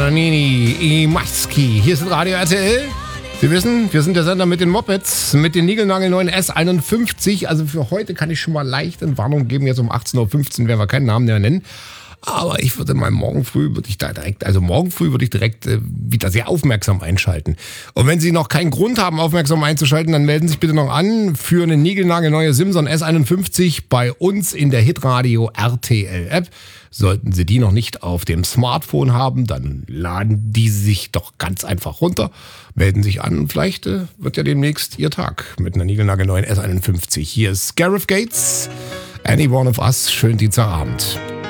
Nini Imatzki. Hier ist Radio RTL. Sie wissen, wir sind der Sender mit den Mopeds, mit den niegelnagelneuen S51. Also für heute kann ich schon mal leicht in Warnung geben. Jetzt um 18.15 Uhr werden wir keinen Namen mehr nennen. Aber ich würde mal morgen früh würde ich direkt wieder sehr aufmerksam einschalten. Und wenn Sie noch keinen Grund haben, aufmerksam einzuschalten, dann melden Sie sich bitte noch an für eine niegelnagelneue Simson S51 bei uns in der Hitradio RTL App. Sollten Sie die noch nicht auf dem Smartphone haben, dann laden die sich doch ganz einfach runter, melden sich an und vielleicht wird ja demnächst Ihr Tag mit einer niegelnagelneuen S51. Hier ist Gareth Gates, Any One of Us. Schönen Dienstagabend.